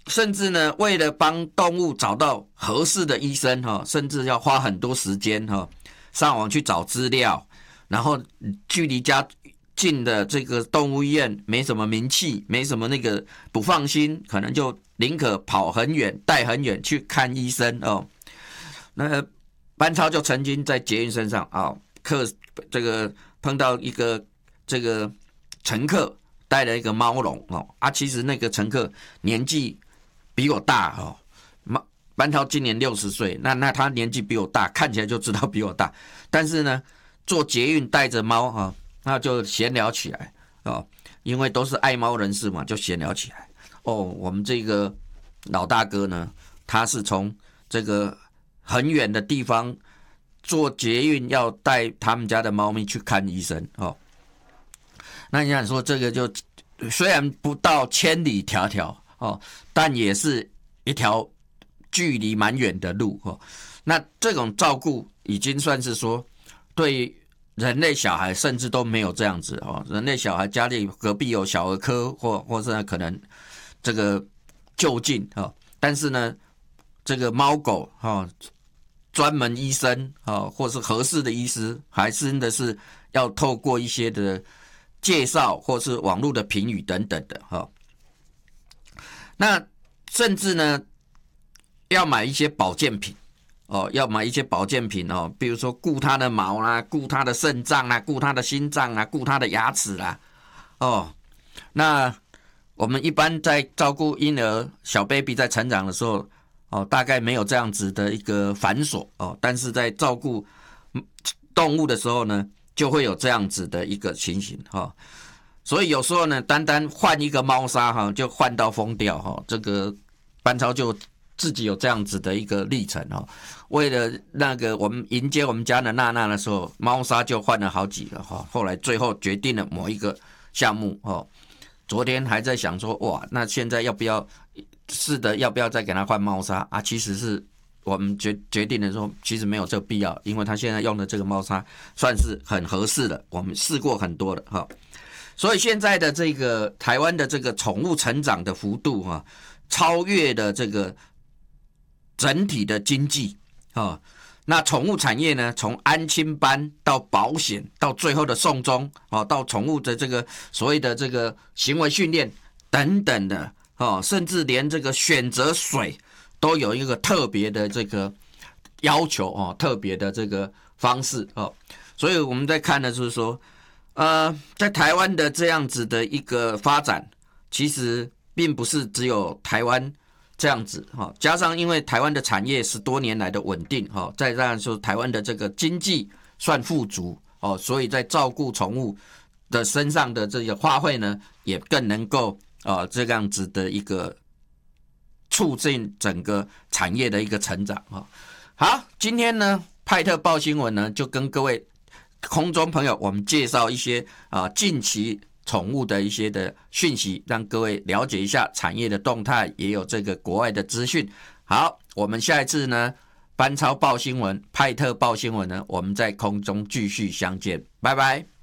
甚至呢，为了帮动物找到合适的医生甚至要花很多时间上网去找资料，然后距离家近的这个动物医院没什么名气，没什么那个不放心，可能就宁可跑很远，带很远去看医生那班超就曾经在捷运身上这个碰到一个这个乘客带了一个猫笼其实那个乘客年纪比我大班超今年60岁，那他年纪比我大，看起来就知道比我大，但是呢，坐捷运带着猫那就闲聊起来因为都是爱猫人士嘛，就闲聊起来我们这个老大哥呢，他是从这个很远的地方坐捷运要带他们家的猫咪去看医生那你想说这个就虽然不到千里迢迢但也是一条距离蛮远的路那这种照顾已经算是说对人类小孩甚至都没有这样子人类小孩家里隔壁有小儿科或是可能这个就近但是呢这个猫狗专门医生或是合适的医师，还真的是要透过一些的介绍或是网络的评语等等的那甚至呢要买一些保健品要买一些保健品比如说顾他的毛啦，顾他的肾脏啦，顾他的心脏啦，顾他的牙齿啦那我们一般在照顾婴儿小 baby 在成长的时候大概没有这样子的一个繁琐但是在照顾动物的时候呢，就会有这样子的一个情形所以有时候呢，单单换一个猫砂就换到疯掉这个班超就自己有这样子的一个历程为了那个我们迎接我们家的娜娜的时候，猫砂就换了好几个后来最后决定了某一个项目昨天还在想说哇，那现在要不要再给他换猫砂其实是我们决定的说，其实没有这个必要，因为他现在用的这个猫砂算是很合适的，我们试过很多了所以现在的这个台湾的这个宠物成长的幅度超越了这个整体的经济那宠物产业呢，从安亲班到保险，到最后的送终到宠物的这个所谓的这个行为训练等等的甚至连这个选择水都有一个特别的这个要求特别的这个方式所以我们在看的就是说在台湾的这样子的一个发展，其实并不是只有台湾这样子加上因为台湾的产业10多年来的稳定再加上说台湾的这个经济算富足所以在照顾宠物的身上的这个花费呢，也更能够这样子的一个促进整个产业的一个成长好，今天呢派特报新闻呢就跟各位空中朋友我们介绍一些近期宠物的一些的讯息，让各位了解一下产业的动态，也有这个国外的资讯。好，我们下一次呢班超报新闻，派特报新闻呢，我们在空中继续相见，拜拜。